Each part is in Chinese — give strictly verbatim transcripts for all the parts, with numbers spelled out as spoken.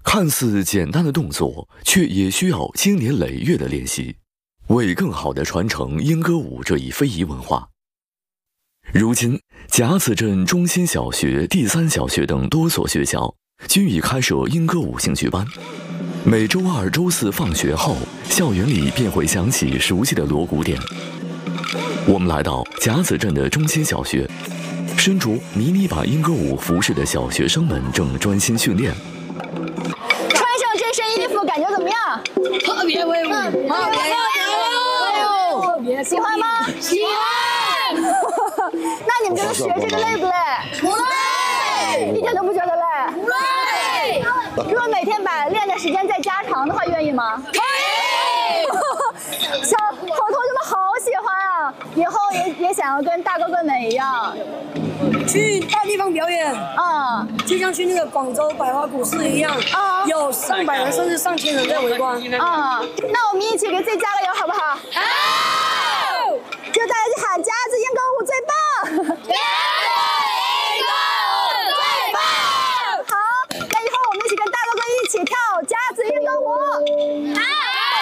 看似简单的动作，却也需要经年累月的练习，为更好地传承莺歌舞这一非遗文化。如今，甲子镇中心小学、第三小学等多所学校均已开设莺歌舞兴趣班。每周二、周四放学后，校园里便会响起熟悉的锣鼓点。我们来到甲子镇的中心小学，身着迷你版莺歌舞服饰的小学生们正专心训练。 穿上这身衣服，感觉怎么样？ 特别威武，特别威武， 特别喜欢吗？ 喜欢。 那你们觉得学这个累不累？ 不累， 一点都不觉得累。 不累。 如果每天把练的时间再加长的话，愿意吗？ 可以。 小头同学们好喜欢啊！以后也也想要跟大哥哥们一样， 去大地方表演， 啊、 嗯，就像去那个广州百花股市一样，啊、嗯，有上百人甚至上千人在围观， 啊、嗯，那我们一起给自己加个油，好不好？好！就大家去喊甲子莺歌舞最棒！甲子莺歌舞最棒！好，那以后我们一起跟大哥哥一起跳甲子莺歌舞。好。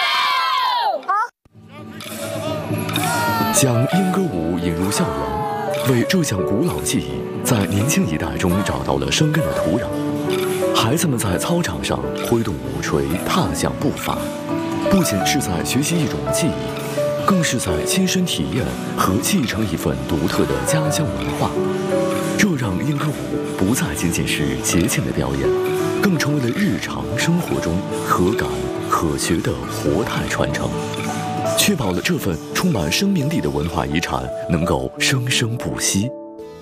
将莺歌舞引入校园，为这项古老技艺在年轻一代中找到了生根的土壤。孩子们在操场上挥动舞锤，踏响步伐，不仅是在学习一种技艺，更是在亲身体验和继承一份独特的家乡文化。这让莺歌舞不再仅仅是节庆的表演，更成为了日常生活中可感可学的活态传承。确保了这份充满生命力的文化遗产能够生生不息。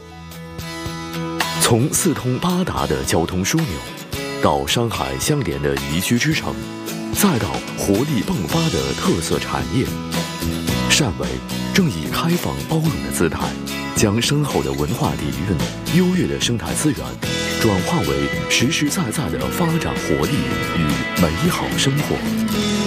从四通八达的交通枢纽，到山海相连的宜居之城，再到活力迸发的特色产业，汕尾正以开放包容的姿态，将深厚的文化底蕴、优越的生态资源，转化为实实在在的发展活力与美好生活。